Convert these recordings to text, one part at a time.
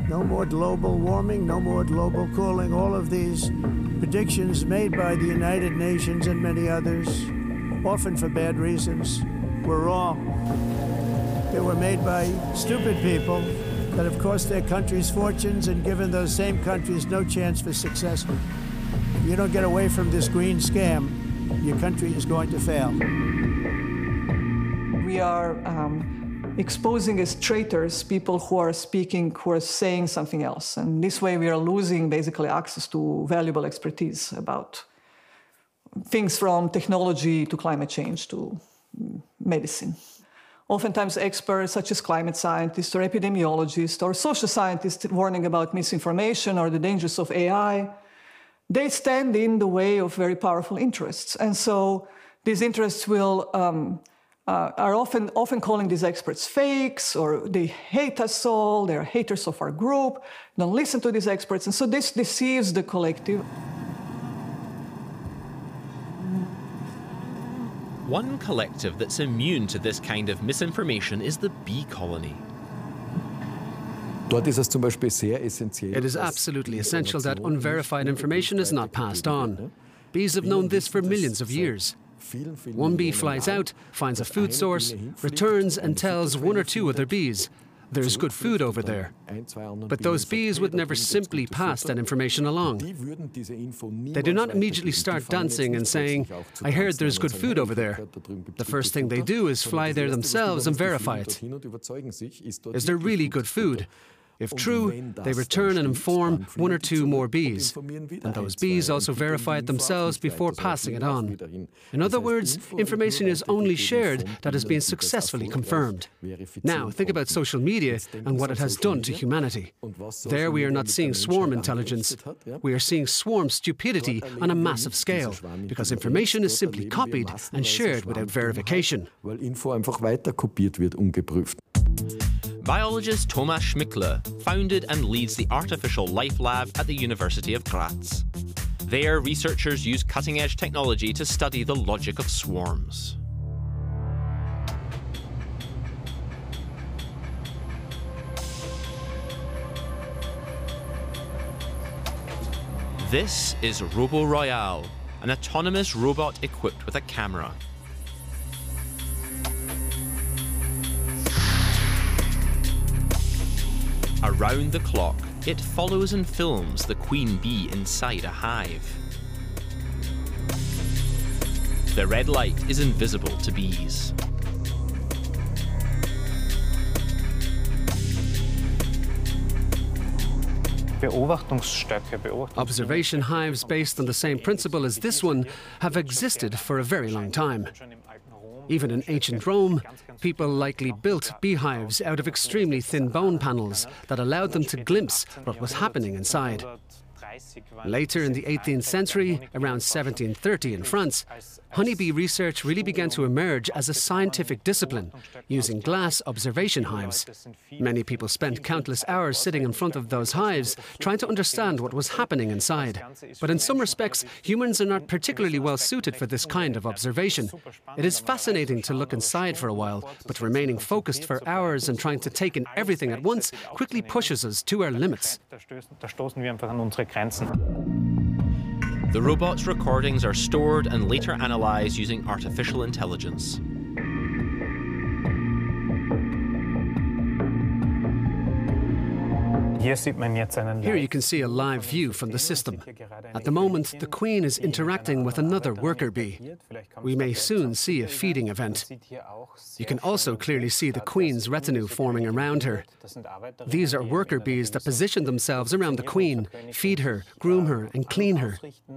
No more global warming, no more global cooling. All of these predictions made by the United Nations and many others, often for bad reasons, were wrong. They were made by stupid people that have cost their countries fortunes and given those same countries no chance for success. If you don't get away from this green scam, your country is going to fail. We are exposing as traitors people who are speaking, who are saying something else. And this way we are losing basically access to valuable expertise about things from technology to climate change to medicine. Oftentimes experts such as climate scientists or epidemiologists or social scientists warning about misinformation or the dangers of AI, they stand in the way of very powerful interests. And so these interests will are often calling these experts fakes, or they hate us all, they're haters of our group, don't listen to these experts, and so this deceives the collective. One collective that's immune to this kind of misinformation is the bee colony. It is absolutely essential that unverified information is not passed on. Bees have known this for millions of years. One bee flies out, finds a food source, returns and tells one or two other bees, "There's good food over there." But those bees would never simply pass that information along. They do not immediately start dancing and saying, "I heard there's good food over there." The first thing they do is fly there themselves and verify it. Is there really good food? If true, they return and inform one or two more bees. And those bees also verify it themselves before passing it on. In other words, information is only shared that has been successfully confirmed. Now, think about social media and what it has done to humanity. There we are not seeing swarm intelligence. We are seeing swarm stupidity on a massive scale, because information is simply copied and shared without verification. Biologist Thomas Schmickler founded and leads the Artificial Life Lab at the University of Graz. There, researchers use cutting-edge technology to study the logic of swarms. This is Robo Royale, an autonomous robot equipped with a camera. Around the clock, it follows and films the queen bee inside a hive. The red light is invisible to bees. Observation hives based on the same principle as this one have existed for a very long time. Even in ancient Rome, people likely built beehives out of extremely thin bone panels that allowed them to glimpse what was happening inside. Later in the 18th century, around 1730 in France, honeybee research really began to emerge as a scientific discipline, using glass observation hives. Many people spent countless hours sitting in front of those hives, trying to understand what was happening inside. But in some respects, humans are not particularly well suited for this kind of observation. It is fascinating to look inside for a while, but remaining focused for hours and trying to take in everything at once quickly pushes us to our limits. The robot's recordings are stored and later analysed using artificial intelligence. Here you can see a live view from the system. At the moment, the queen is interacting with another worker bee. We may soon see a feeding event. You can also clearly see the queen's retinue forming around her. These are worker bees that position themselves around the queen, feed her, groom her, and clean her.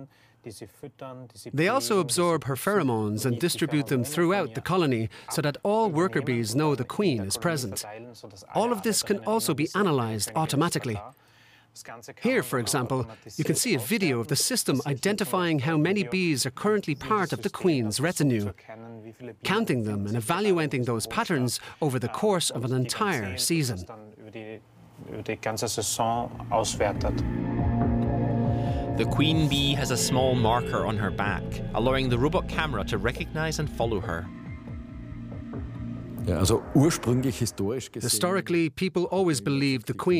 They also absorb her pheromones and distribute them throughout the colony so that all worker bees know the queen is present. All of this can also be analysed automatically. Here, for example, you can see a video of the system identifying how many bees are currently part of the queen's retinue, counting them and evaluating those patterns over the course of an entire season. The queen bee has a small marker on her back, allowing the robot camera to recognize and follow her. Historically, people always believed the queen